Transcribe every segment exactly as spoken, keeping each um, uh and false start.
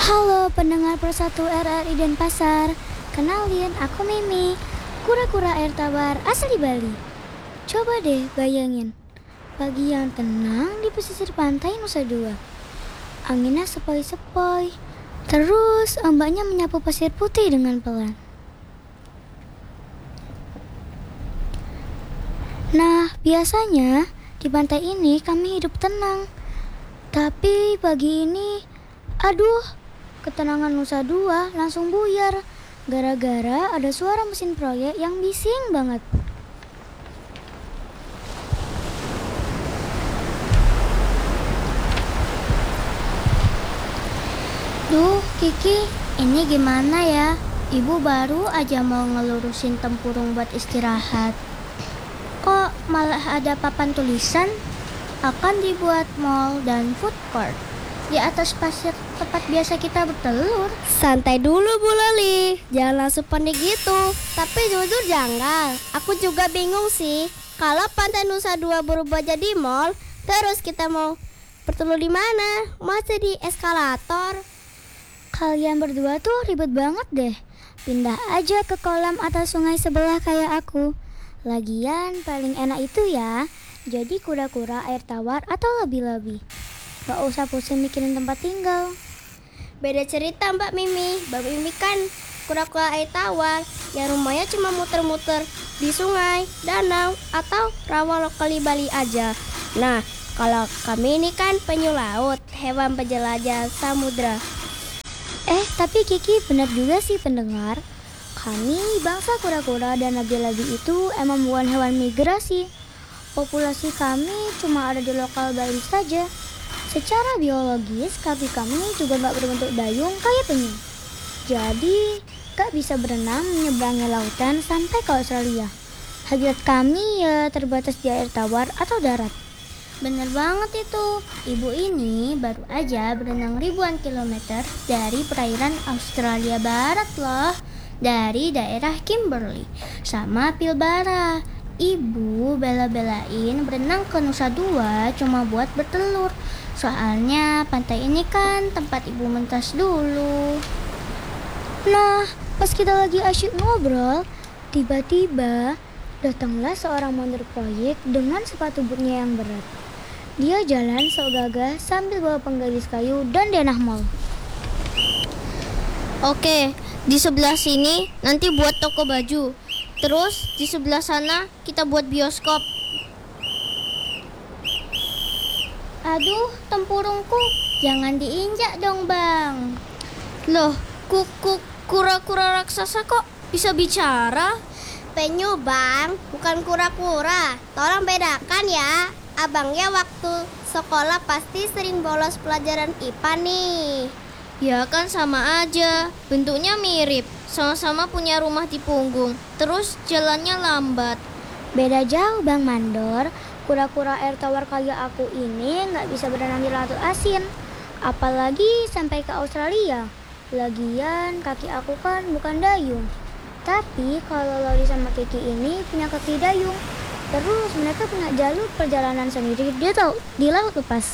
Halo pendengar Persatu R R I Denpasar. Kenalin, aku Mimi, kura-kura air tawar asli Bali. Coba deh bayangin, pagi yang tenang di pesisir pantai Nusa Dua. Anginnya sepoi-sepoi, terus ombaknya menyapu pasir putih dengan pelan. Nah, biasanya di pantai ini kami hidup tenang. Tapi pagi ini, aduh, ketenangan Nusa Dua langsung buyar gara-gara ada suara mesin proyek yang bising banget. Duh, Kiki, ini gimana ya? Ibu baru aja mau ngelurusin tempurung buat istirahat. Kok malah ada papan tulisan akan dibuat mall dan food court di atas pasir tempat biasa kita bertelur? Santai dulu Bu Loli, jangan langsung panik gitu. Tapi jujur janggal, aku juga bingung sih. Kalau Pantai Nusa Dua berubah jadi mall, terus kita mau bertelur di mana? Masih di eskalator? Kalian berdua tuh ribet banget deh. Pindah aja ke kolam atau sungai sebelah kayak aku. Lagian paling enak itu ya jadi kura-kura air tawar atau labi-labi. Gak usah pusing mikirin tempat tinggal. Beda cerita Mbak Mimi. Mbak Mimi kan kura-kura air tawar yang rumahnya cuma muter-muter di sungai, danau, atau rawa lokal di Bali aja. Nah, kalau kami ini kan penyu laut, hewan penjelajah samudra. Eh, tapi Kiki benar juga sih pendengar. Kami bangsa kura-kura dan labi-labi itu emang bukan hewan migrasi. Populasi kami cuma ada di lokal Bali saja. Secara biologis, kaki kami juga gak berbentuk dayung kayak penyu. Jadi, gak bisa berenang menyeberangi lautan sampai ke Australia. Habitat kami ya terbatas di air tawar atau darat. Bener banget itu. Ibu ini baru aja berenang ribuan kilometer dari perairan Australia Barat loh. Dari daerah Kimberley sama Pilbara. Ibu bela-belain berenang ke Nusa Dua cuma buat bertelur. Soalnya pantai ini kan tempat ibu mentas dulu. Nah, pas kita lagi asyik ngobrol, tiba-tiba datanglah seorang montir proyek dengan sepatu bootnya yang berat. Dia jalan sok gagah sambil bawa penggaris kayu dan denah mall. Oke, di sebelah sini nanti buat toko baju. Terus di sebelah sana kita buat bioskop. Aduh, tempurungku, jangan diinjak dong bang. Loh, kuku kura-kura raksasa kok bisa bicara? Penyu bang, bukan kura-kura. Tolong bedakan ya. Abangnya waktu sekolah pasti sering bolos pelajaran I P A nih. Ya kan sama aja, bentuknya mirip. Sama-sama punya rumah di punggung. Terus jalannya lambat. Beda jauh Bang Mandor. Kura-kura air tawar kayak aku ini gak bisa berenang di laut asin. Apalagi sampai ke Australia. Lagian kaki aku kan bukan dayung. Tapi kalau Loli sama Kiki ini punya kaki dayung. Terus mereka punya jalur perjalanan sendiri di, tau, di laut lepas.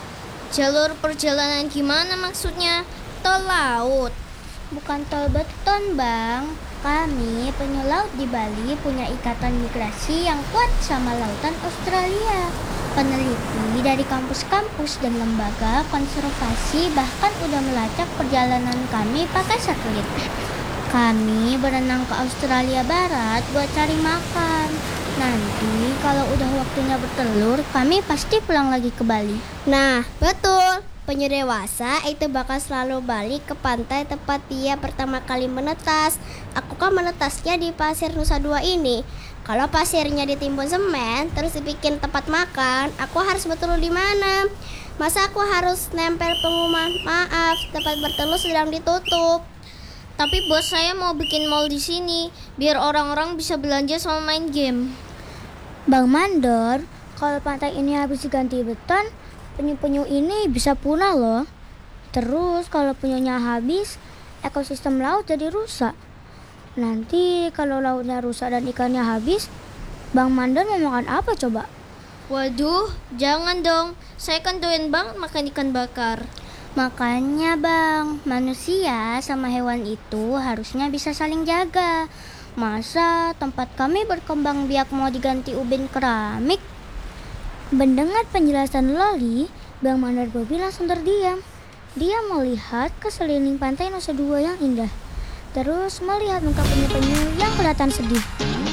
Jalur perjalanan gimana maksudnya? Tol laut? Bukan tol beton bang. Kami penyu laut di Bali punya ikatan migrasi yang kuat sama lautan Australia. Peneliti dari kampus-kampus dan lembaga konservasi bahkan udah melacak perjalanan kami pakai satelit. Kami berenang ke Australia Barat buat cari makan. Nanti kalau udah waktunya bertelur, kami pasti pulang lagi ke Bali. Nah, betul. Penyu dewasa itu bakal selalu balik ke pantai tempat dia pertama kali menetas. Aku kan menetasnya di pasir Nusa Dua ini. Kalau pasirnya ditimbun semen, terus dibikin tempat makan, aku harus bertelur di mana? Masa aku harus nempel pengumuman, maaf, tempat bertelur sedang ditutup. Tapi bos saya mau bikin mall di sini, biar orang-orang bisa belanja sama main game. Bang Mandor, kalau pantai ini habis diganti beton, penyu-penyu ini bisa punah loh. Terus kalau penyunya habis, ekosistem laut jadi rusak. Nanti kalau lautnya rusak dan ikannya habis, Bang Mandor mau makan apa coba? Waduh, jangan dong. Saya kan doyan banget makan ikan bakar. Makanya bang, manusia sama hewan itu harusnya bisa saling jaga. Masa tempat kami berkembang biak mau diganti ubin keramik? Mendengar penjelasan Loli, Bang Mandor Bobi langsung terdiam. Dia melihat ke sekeliling pantai Nusa Dua yang indah, terus melihat muka penyu-penyu yang kelihatan sedih.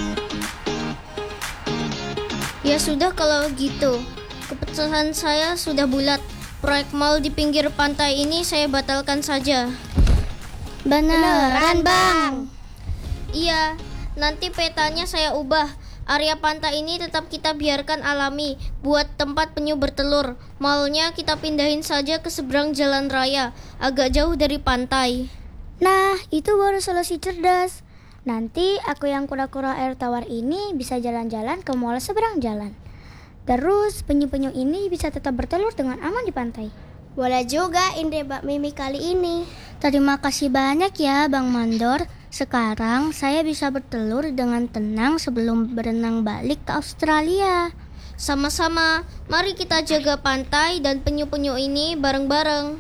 Ya sudah kalau gitu, keputusan saya sudah bulat. Proyek mal di pinggir pantai ini saya batalkan saja. Beneran bang? Iya, nanti petanya saya ubah. Area pantai ini tetap kita biarkan alami, buat tempat penyu bertelur. Malnya kita pindahin saja ke seberang jalan raya, agak jauh dari pantai. Nah, itu baru solusi cerdas. Nanti aku yang kura-kura air tawar ini bisa jalan-jalan ke mall seberang jalan. Terus penyu-penyu ini bisa tetap bertelur dengan aman di pantai. Boleh juga ide Mbak Mimi kali ini. Terima kasih banyak ya Bang Mandor. Sekarang saya bisa bertelur dengan tenang sebelum berenang balik ke Australia. Sama-sama, mari kita jaga pantai dan penyu-penyu ini bareng-bareng.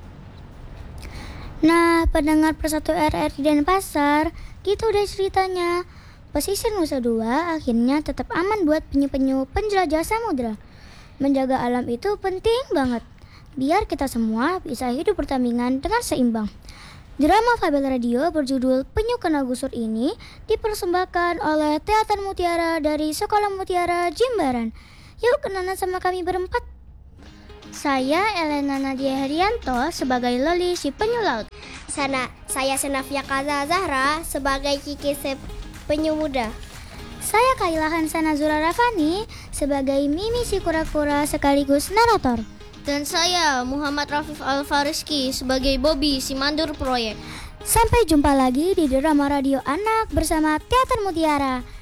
Nah, pendengar Persatu R R I Denpasar, gitu deh ceritanya. Pesisir Nusa Dua akhirnya tetap aman buat penyu-penyu penjelajah samudra. Menjaga alam itu penting banget, biar kita semua bisa hidup berdampingan dengan seimbang. Drama Fabel Radio berjudul Penyu Kena Gusur ini dipersembahkan oleh Teater Mutiara dari Sekolah Mutiara Jimbaran. Yuk kenalan sama kami berempat. Saya Elena Nadia Herianto sebagai Loli si penyu laut. Sana, saya Senafia Kaza Zahra sebagai Kiki Sep penyu muda. Saya Kaila Hansana Zura Rafani sebagai Mimi si kura-kura sekaligus narator. Dan saya Muhammad Rafif Alfariski sebagai Bobby si mandor proyek. Sampai jumpa lagi di drama radio anak bersama Teater Mutiara.